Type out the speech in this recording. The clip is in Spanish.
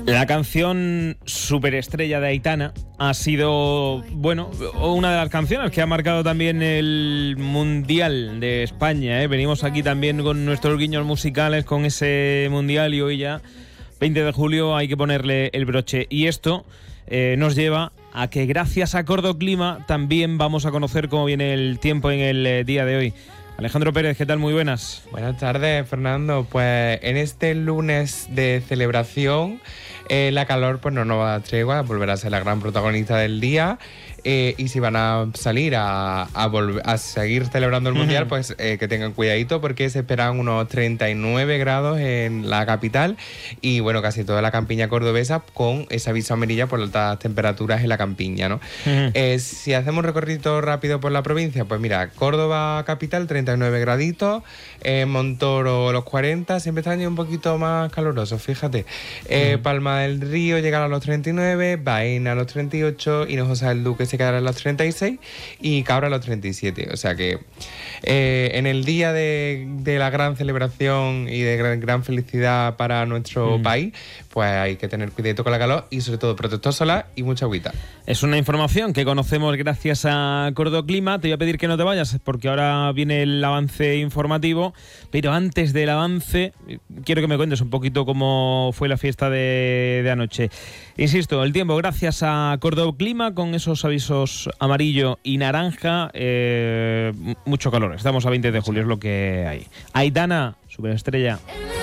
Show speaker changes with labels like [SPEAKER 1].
[SPEAKER 1] La canción Superestrella de Aitana ha sido, bueno, una de las canciones que ha marcado también el Mundial de España, ¿eh? Venimos aquí también con nuestros guiños musicales con ese Mundial y hoy ya, 20 de julio, hay que ponerle el broche. Y esto nos lleva a que gracias a Cordoclima también vamos a conocer cómo viene el tiempo en el día de hoy. Alejandro Pérez, ¿qué tal? Muy buenas.
[SPEAKER 2] Buenas tardes, Fernando. Pues en este lunes de celebración, la calor pues no nos va a dar tregua, volverá a ser la gran protagonista del día. Y si van a salir a seguir celebrando el Mundial, pues que tengan cuidadito porque se esperan unos 39 grados en la capital y bueno, casi toda la campiña cordobesa con ese aviso amarilla por altas temperaturas en la campiña, ¿no? Si hacemos un recorrido rápido por la provincia, pues mira, Córdoba capital 39 graditos, Montoro los 40, siempre están un poquito más calurosos, fíjate. Palma del Río llegará a los 39, Baena a los 38, Hinojosa del Duque se quedará a los 36 y Cabra a los 37. O sea que en el día de la gran celebración y de gran felicidad para nuestro país, pues hay que tener cuidado con la calor y sobre todo protector solar y mucha agüita.
[SPEAKER 1] Es una información que conocemos gracias a Cordoclima. Te voy a pedir que no te vayas porque ahora viene el avance informativo, pero antes del avance quiero que me cuentes un poquito cómo fue la fiesta de anoche. Insisto, el tiempo gracias a Cordoclima con esos avisos amarillo y naranja, mucho calor. Estamos a 20 de julio, es lo que hay. Aitana, Superestrella.